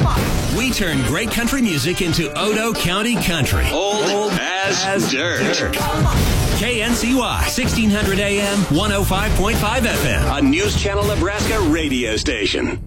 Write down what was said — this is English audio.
We turn great country music into Odo County country. Old as dirt. KNCY, 1600 AM, 105.5 FM. A News Channel Nebraska radio station.